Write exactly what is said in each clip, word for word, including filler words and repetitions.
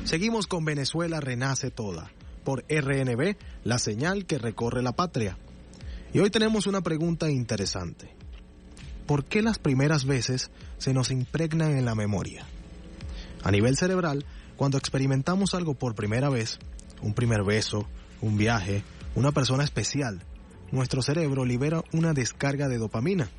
Seguimos con Venezuela Renace Toda, por R N B, la señal que recorre la patria. Y hoy tenemos una pregunta interesante. ¿Por qué las primeras veces se nos impregnan en la memoria? A nivel cerebral, cuando experimentamos algo por primera vez, un primer beso, un viaje, una persona especial, nuestro cerebro libera una descarga de dopamina.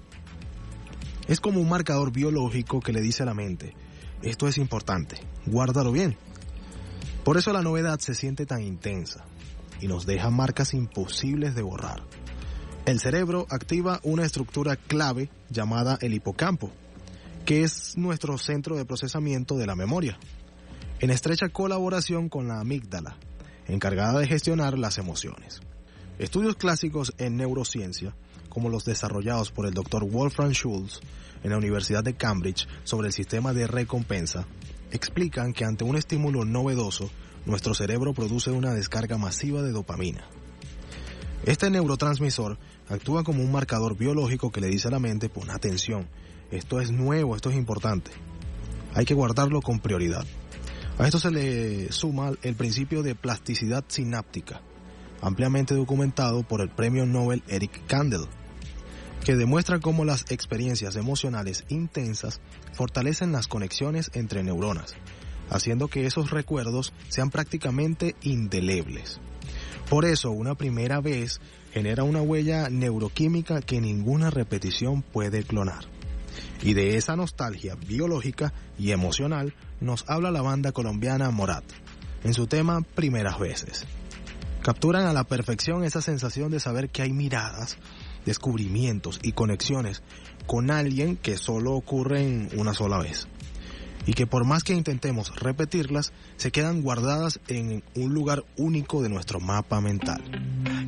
Es como un marcador biológico que le dice a la mente, esto es importante, guárdalo bien. Por eso la novedad se siente tan intensa y nos deja marcas imposibles de borrar. El cerebro activa una estructura clave llamada el hipocampo, que es nuestro centro de procesamiento de la memoria, en estrecha colaboración con la amígdala, encargada de gestionar las emociones. Estudios clásicos en neurociencia, como los desarrollados por el doctor Wolfram Schultz en la Universidad de Cambridge sobre el sistema de recompensa, explican que ante un estímulo novedoso, nuestro cerebro produce una descarga masiva de dopamina. Este neurotransmisor actúa como un marcador biológico que le dice a la mente, pon atención, esto es nuevo, esto es importante. Hay que guardarlo con prioridad. A esto se le suma el principio de plasticidad sináptica, ampliamente documentado por el premio Nobel Eric Kandel, que demuestra cómo las experiencias emocionales intensas fortalecen las conexiones entre neuronas, haciendo que esos recuerdos sean prácticamente indelebles. Por eso, una primera vez genera una huella neuroquímica que ninguna repetición puede clonar. Y de esa nostalgia biológica y emocional nos habla la banda colombiana Morat, en su tema Primeras Veces. Capturan a la perfección esa sensación de saber que hay miradas, descubrimientos y conexiones con alguien que solo ocurren una sola vez. Y que por más que intentemos repetirlas, se quedan guardadas en un lugar único de nuestro mapa mental.